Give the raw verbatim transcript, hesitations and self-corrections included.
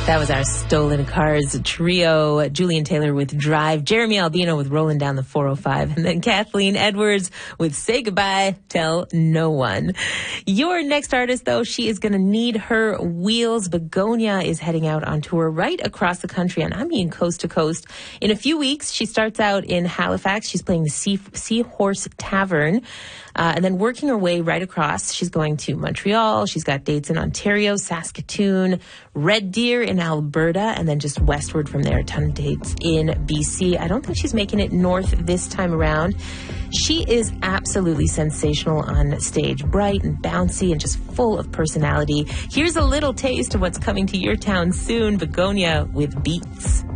That was our Stolen Cars trio. Julian Taylor with Drive, Jeremy Albino with Rolling Down the four oh five, and then Kathleen Edwards with Say Goodbye, Tell No One. Your next artist, though, she is going to need her wheels. Begonia is heading out on tour right across the country, and I mean coast to coast. In a few weeks, she starts out in Halifax. She's playing the Sea, Seahorse Tavern. Uh, and then working her way right across, she's going to Montreal. She's got dates in Ontario, Saskatoon, Red Deer in Alberta, and then just westward from there, a ton of dates in B C. I don't think she's making it north this time around. She is absolutely sensational on stage, bright and bouncy and just full of personality. Here's a little taste of what's coming to your town soon. Begonia with Beats.